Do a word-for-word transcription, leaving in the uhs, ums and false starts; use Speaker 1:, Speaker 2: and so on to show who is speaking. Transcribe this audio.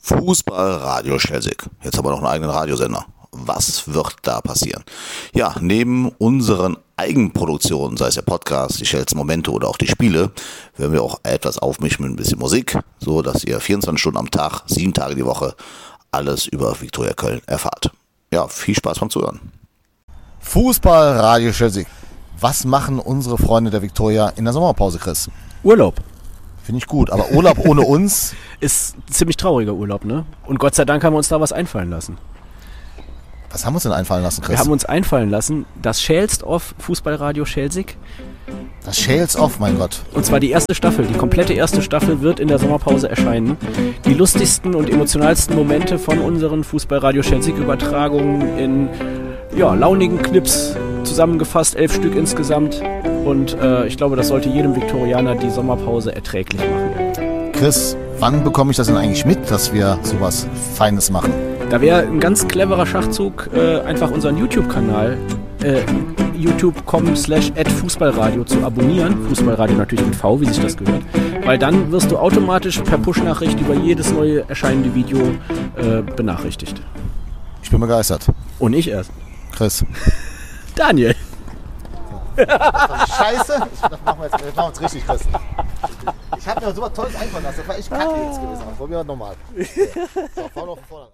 Speaker 1: Fußball Radio Schelsig. Jetzt haben wir noch einen eigenen Radiosender. Was wird da passieren? Ja, neben unseren Eigenproduktionen, sei es der Podcast, die Schels Momente oder auch die Spiele, werden wir auch etwas aufmischen mit ein bisschen Musik, so dass ihr vierundzwanzig Stunden am Tag, sieben Tage die Woche alles über Viktoria Köln erfahrt. Ja, viel Spaß beim Zuhören. Fußball Radio Schelsig. Was machen unsere Freunde der Viktoria in der Sommerpause, Chris?
Speaker 2: Urlaub.
Speaker 1: Finde ich gut, aber Urlaub ohne uns
Speaker 2: ist ein ziemlich trauriger Urlaub, ne? Und Gott sei Dank haben wir uns da was einfallen lassen.
Speaker 1: Was haben wir uns denn einfallen lassen, Chris?
Speaker 2: Wir haben uns einfallen lassen, das Schälst Off Fußballradio Schelsig.
Speaker 1: Das Schälst Off, mein Gott.
Speaker 2: Und zwar die erste Staffel, die komplette erste Staffel wird in der Sommerpause erscheinen. Die lustigsten und emotionalsten Momente von unseren Fußballradio Schelsig Übertragungen in ja, launigen Clips zusammengefasst, elf Stück insgesamt. Und äh, ich glaube, das sollte jedem Viktorianer die Sommerpause erträglich machen.
Speaker 1: Chris, wann bekomme ich das denn eigentlich mit, dass wir sowas Feines machen?
Speaker 2: Da wäre ein ganz cleverer Schachzug, äh, einfach unseren YouTube-Kanal äh, youtube punkt com slash at fußballradio zu abonnieren. Fußballradio natürlich mit V, wie sich das gehört. Weil dann wirst du automatisch per Push-Nachricht über jedes neue erscheinende Video äh, benachrichtigt.
Speaker 1: Ich bin begeistert.
Speaker 2: Und ich erst.
Speaker 1: Chris.
Speaker 2: Daniel.
Speaker 1: Scheiße. Das machen wir jetzt, das machen wir jetzt richtig, Chris. Ich habe mir so was Tolles einfallen lassen. Das war echt kacke jetzt gewesen. Probieren wir nochmal. So, vorne auf den Vordergrund.